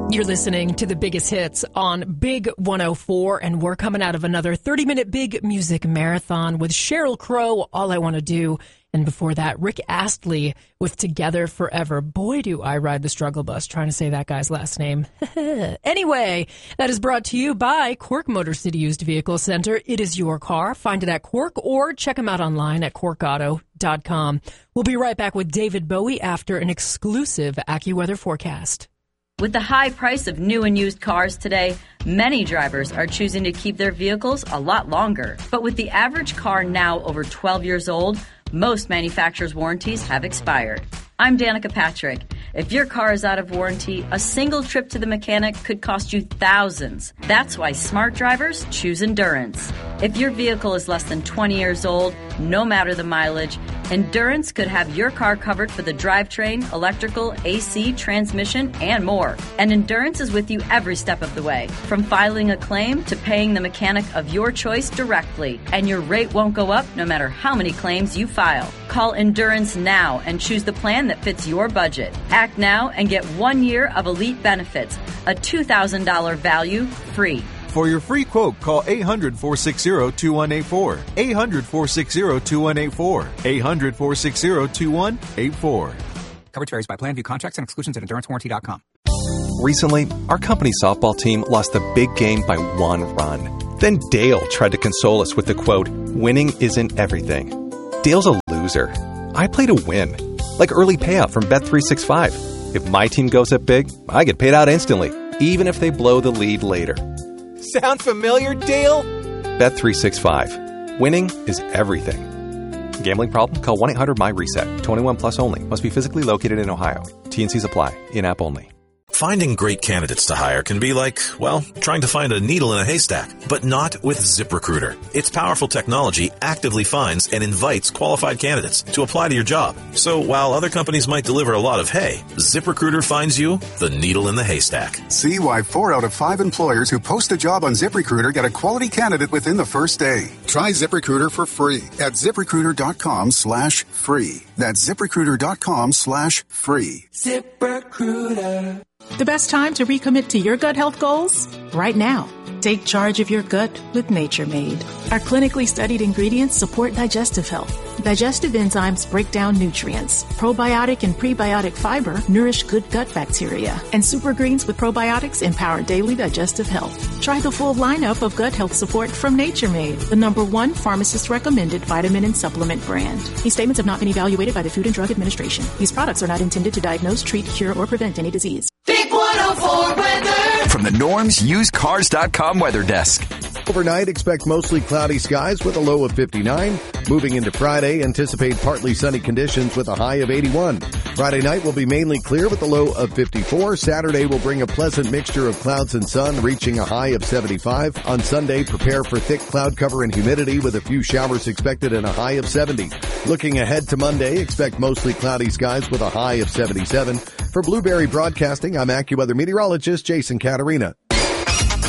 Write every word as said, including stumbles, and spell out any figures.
You're listening to the biggest hits on Big one oh four, and we're coming out of another thirty-minute big music marathon with Sheryl Crow, All I Want to Do. And before that, Rick Astley with Together Forever. Boy, do I ride the struggle bus trying to say that guy's last name. Anyway, that is brought to you by Quirk Motor City Used Vehicle Center. It is your car. Find it at Quirk or check them out online at quirk auto dot com. We'll be right back with David Bowie after an exclusive AccuWeather forecast. With the high price of new and used cars today, many drivers are choosing to keep their vehicles a lot longer. But with the average car now over twelve years old, most manufacturers' warranties have expired. I'm Danica Patrick. If your car is out of warranty, a single trip to the mechanic could cost you thousands. That's why smart drivers choose Endurance. If your vehicle is less than twenty years old, no matter the mileage, Endurance could have your car covered for the drivetrain, electrical, A C, transmission, and more. And Endurance is with you every step of the way, from filing a claim to paying the mechanic of your choice directly. And your rate won't go up no matter how many claims you file. Call Endurance now and choose the plan that fits your budget. Act now and get one year of elite benefits, a two thousand dollars value free. For your free quote, call eight hundred, four six zero, two one eight four. eight hundred, four six zero, two one eight four. eight hundred, four six zero, two one eight four. Coverage varies by plan. View contracts and exclusions at endurance warranty dot com. Recently, our company softball team lost a big game by one run. Then Dale tried to console us with the quote, "Winning isn't everything." Dale's a loser. I play to win. Like early payout from Bet three sixty-five. If my team goes up big, I get paid out instantly, even if they blow the lead later. Sound familiar, Dale? Bet three sixty-five. Winning is everything. Gambling problem? Call one eight hundred M Y reset. twenty-one plus only. Must be physically located in Ohio. T and Cs apply. In-app only. Finding great candidates to hire can be like, well, trying to find a needle in a haystack, but not with ZipRecruiter. Its powerful technology actively finds and invites qualified candidates to apply to your job. So while other companies might deliver a lot of hay, ZipRecruiter finds you the needle in the haystack. See why four out of five employers who post a job on ZipRecruiter get a quality candidate within the first day. Try ZipRecruiter for free at ZipRecruiter.com slash free. That's ZipRecruiter.com slash free. ZipRecruiter. The best time to recommit to your gut health goals? Right now. Take charge of your gut with Nature Made. Our clinically studied ingredients support digestive health. Digestive enzymes break down nutrients. Probiotic and prebiotic fiber nourish good gut bacteria. And super greens with probiotics empower daily digestive health. Try the full lineup of gut health support from Nature Made, the number one pharmacist-recommended vitamin and supplement brand. These statements have not been evaluated by the Food and Drug Administration. These products are not intended to diagnose, treat, cure, or prevent any disease. Big one oh four weather. From the Norm's Used Cars dot com weather desk. Overnight, expect mostly cloudy skies with a low of fifty-nine. Moving into Friday, anticipate partly sunny conditions with a high of eighty-one. Friday night will be mainly clear with a low of fifty-four. Saturday will bring a pleasant mixture of clouds and sun, reaching a high of seventy-five. On Sunday, prepare for thick cloud cover and humidity with a few showers expected and a high of seventy. Looking ahead to Monday, expect mostly cloudy skies with a high of seventy-seven. For Blueberry Broadcasting, I'm AccuWeather meteorologist Jason Caterina.